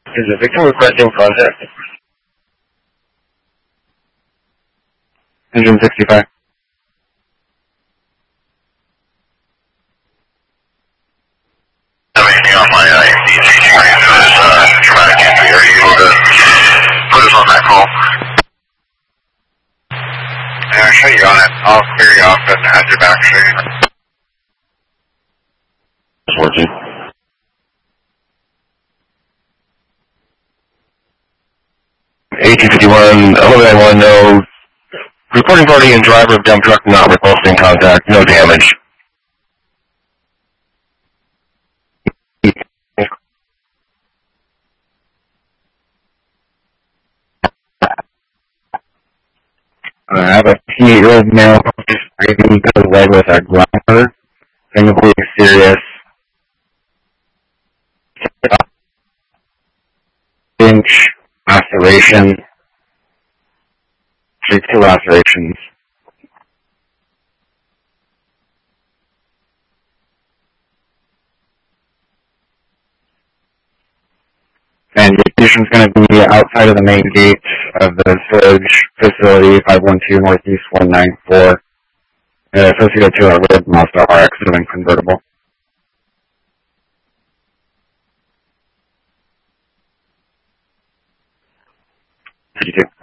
Is the victim requesting contact? Engine 65. Anything on my ECG range traumatic injury? Are you able to put us on that call? Yeah, I'll show you on it. I'll clear you off and add you back soon. It's working. AT-51, 1191, no. Reporting party and driver of dump truck not repulsing contact, no damage. I have a 8-year-old male just breathing to the leg with a grommer, thankfully serious. Inch laceration. Actually, 2 lacerations. And your station's going to be outside of the main gate of the storage facility, 512 Northeast 194, associated to a red Mazda RX-7 convertible. Thank you.